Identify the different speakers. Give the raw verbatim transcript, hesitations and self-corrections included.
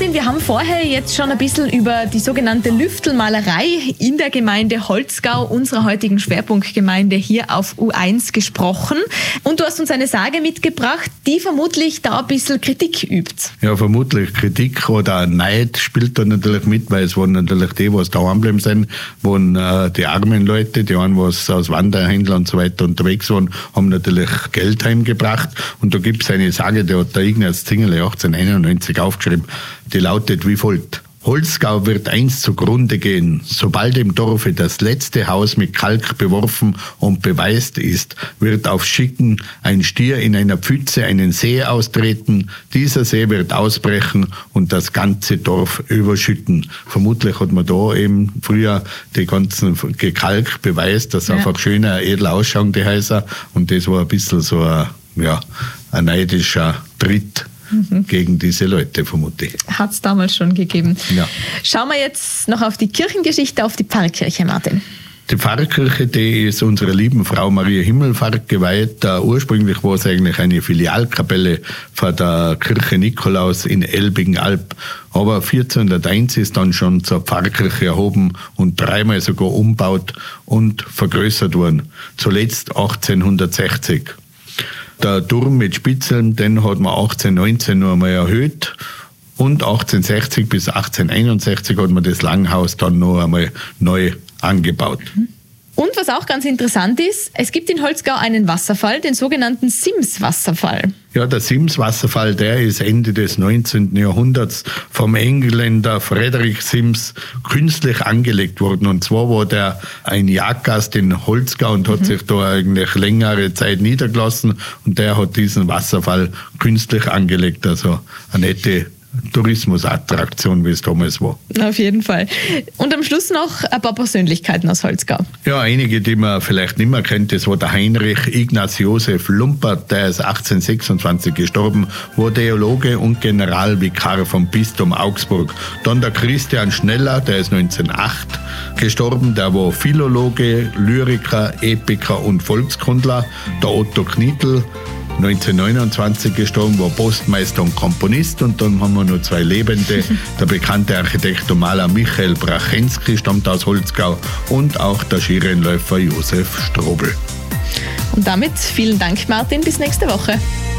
Speaker 1: Martin, wir haben vorher jetzt schon ein bisschen über die sogenannte Lüftelmalerei in der Gemeinde Holzgau, unserer heutigen Schwerpunktgemeinde hier auf U eins, gesprochen. Und du hast uns eine Sage mitgebracht, die vermutlich da ein bisschen Kritik übt.
Speaker 2: Ja, vermutlich Kritik oder Neid spielt da natürlich mit, weil es waren natürlich die, was daheim bleiben sind, waren äh, die armen Leute, die einen, was aus Wanderhändlern und so weiter unterwegs waren, haben natürlich Geld heimgebracht. Und da gibt es eine Sage, die hat der Ignaz Zingerle achtzehnhunderteinundneunzig aufgeschrieben, die lautet wie folgt: Holzgau wird einst zugrunde gehen, sobald im Dorfe das letzte Haus mit Kalk beworfen und beweist ist, wird auf Schicken ein Stier in einer Pfütze einen See austreten, dieser See wird ausbrechen und das ganze Dorf überschütten. Vermutlich hat man da eben früher die ganzen gekalkt beweist, dass ja. einfach schöner, edler ausschauen die Häuser, und das war ein bisschen so ein, ja, ein neidischer Tritt Mhm. gegen diese Leute, vermute ich.
Speaker 1: Hat es damals schon gegeben.
Speaker 2: Ja.
Speaker 1: Schauen wir jetzt noch auf die Kirchengeschichte, auf die Pfarrkirche, Martin.
Speaker 2: Die Pfarrkirche, die ist unserer lieben Frau Maria Himmelfahrt geweiht. Uh, ursprünglich war es eigentlich eine Filialkapelle von der Kirche Nikolaus in Elbingalb. Aber vierzehnhunderteins ist dann schon zur Pfarrkirche erhoben und dreimal sogar umbaut und vergrößert worden. Zuletzt achtzehnhundertsechzig. Der Turm mit Spitzeln, den hat man achtzehnhundertneunzehn noch einmal erhöht. Und achtzehnhundertsechzig bis achtzehnhunderteinundsechzig hat man das Langhaus dann noch einmal neu angebaut.
Speaker 1: Und was auch ganz interessant ist, es gibt in Holzgau einen Wasserfall, den sogenannten Sims-Wasserfall.
Speaker 2: Ja, der Sims-Wasserfall, der ist Ende des neunzehnten Jahrhunderts vom Engländer Frederick Sims künstlich angelegt worden. Und zwar war der ein Jagdgast in Holzgau und hat mhm. sich da eigentlich längere Zeit niedergelassen. Und der hat diesen Wasserfall künstlich angelegt. Also eine nette Tourismusattraktion, wie es damals war.
Speaker 1: Auf jeden Fall. Und am Schluss noch ein paar Persönlichkeiten aus Holzgau.
Speaker 2: Ja, einige, die man vielleicht nicht mehr kennt, das war der Heinrich Ignaz Josef Lumpert, der ist achtzehnhundertsechsundzwanzig gestorben, war Theologe und Generalvikar vom Bistum Augsburg. Dann der Christian Schneller, der ist neunzehnhundertacht gestorben, der war Philologe, Lyriker, Epiker und Volkskundler. Der Otto Knittel, neunzehnhundertneunundzwanzig gestorben, war Postmeister und Komponist. Und dann haben wir noch zwei Lebende. Der bekannte Architekt und Maler Michael Brachensky stammt aus Holzgau und auch der Skirennläufer Josef Strobel.
Speaker 1: Und damit vielen Dank, Martin. Bis nächste Woche.